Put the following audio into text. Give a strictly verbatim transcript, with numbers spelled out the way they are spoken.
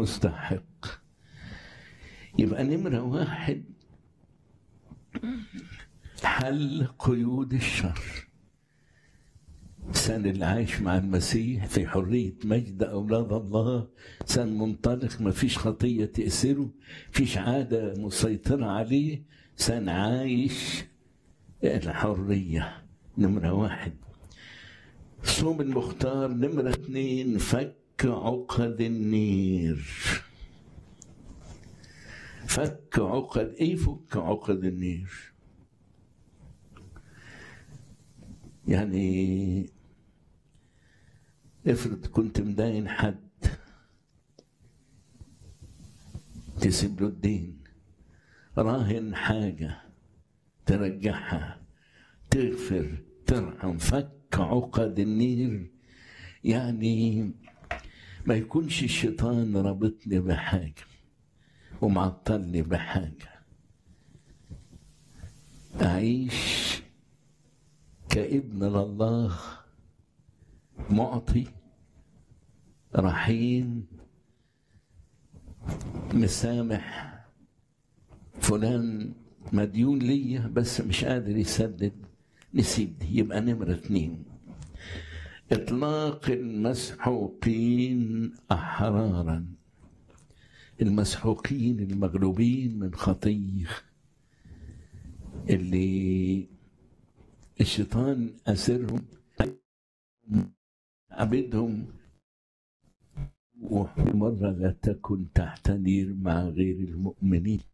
مستحق. يبقى نمرة واحد حل قيود الشر. الإنسان اللي عايش مع المسيح في حرية مجد أولاد الله، إنسان منطلق، ما فيش خطية تأثره، فيش عادة مسيطرة عليه، إنسان عايش الحرية. نمرة واحد. صوم المختار. نمرة اثنين فك عقد النير. فك عقد. ايه فك عقد النير؟ يعني افرض كنت مداين حد، تسيب له الدين، راهن حاجة ترجعها، تغفر، ترحم. فك عقد النير يعني ما يكونش الشيطان رابطني بحاجة ومعطلني بحاجة، أعيش كابن لله، معطي، رحيم، مسامح. فلان مديون ليا بس مش قادر يسدد، نسيب دي. يبقى نمرة اتنين إطلاق المسحوقين أحرارا. المسحوقين المغلوبين من خطية، اللي الشيطان أسرهم عبدهم. ومرة لا تكن تحت نير مع غير المؤمنين.